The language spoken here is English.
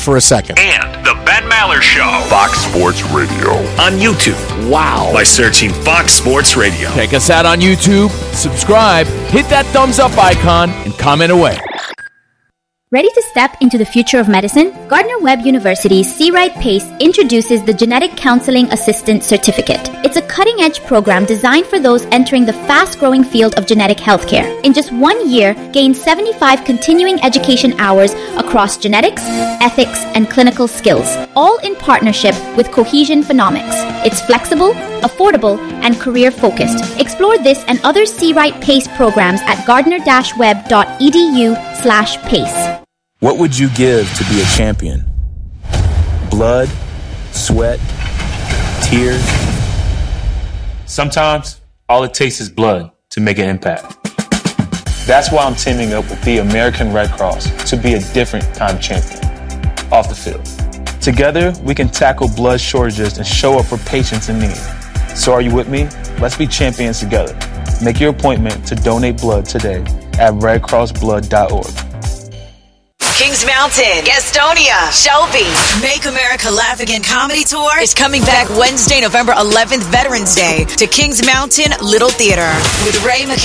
for a second. And The Ben Maller Show. Fox Sports Radio. On YouTube. Wow. By searching Fox Sports Radio. Check us out on YouTube, subscribe, hit that thumbs up icon, and comment away. Ready to step into the future of medicine? Gardner-Webb University's C-Right PACE introduces the Genetic Counseling Assistant Certificate. It's a cutting-edge program designed for those entering the fast-growing field of genetic healthcare. In just 1 year, gain 75 continuing education hours across genetics, ethics, and clinical skills, all in partnership with Cohesion Phenomics. It's flexible, affordable, and career-focused. Explore this and other C-Right PACE programs at gardner-webb.edu/PACE. What would you give to be a champion? Blood, sweat, tears? Sometimes, all it takes is blood to make an impact. That's why I'm teaming up with the American Red Cross to be a different kind of champion off the field. Together, we can tackle blood shortages and show up for patients in need. So are you with me? Let's be champions together. Make your appointment to donate blood today at redcrossblood.org. Kings Mountain, Gastonia, Shelby. Make America Laugh Again Comedy Tour is coming back Wednesday, November 11th, Veterans Day, to Kings Mountain Little Theater with Ray McKay.